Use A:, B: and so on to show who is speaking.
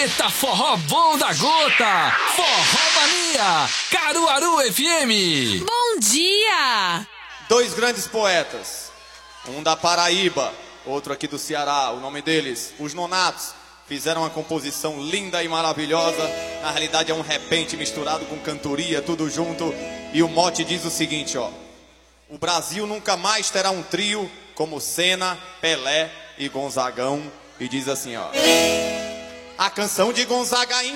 A: Eita forró bom da gota! Forró Mania! Caruaru FM!
B: Bom dia!
C: Dois grandes poetas, um da Paraíba, outro aqui do Ceará, o nome deles, os Nonatos, fizeram uma composição linda e maravilhosa. Na realidade é um repente misturado com cantoria, tudo junto. E o mote diz o seguinte, ó: o Brasil nunca mais terá um trio como Senna, Pelé e Gonzagão. E diz assim, ó: a canção de Gonzaga